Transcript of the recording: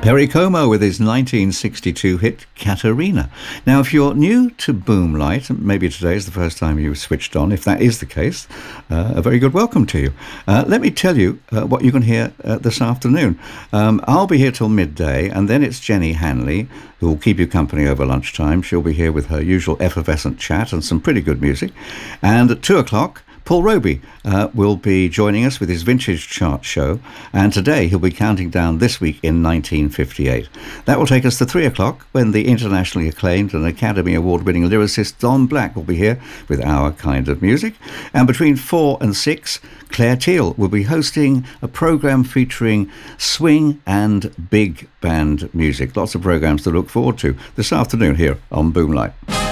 Perry Como with his 1962 hit Katerina. Now, if you're new to Boomlight, maybe today is the first time you've switched on. If that is the case, a very good welcome to you. Let me tell you what you can hear this afternoon. I'll be here till midday, and then it's Jenny Hanley, who will keep you company over lunchtime. She'll be here with her usual effervescent chat and some pretty good music. And at 2 o'clock, Paul Roby will be joining us with his Vintage Chart show, and today he'll be counting down this week in 1958. That will take us to 3 o'clock, when the internationally acclaimed and Academy Award-winning lyricist Don Black will be here with Our Kind of Music. And between 4 and 6, Claire Teal will be hosting a programme featuring swing and big band music. Lots of programmes to look forward to this afternoon here on Boomlight.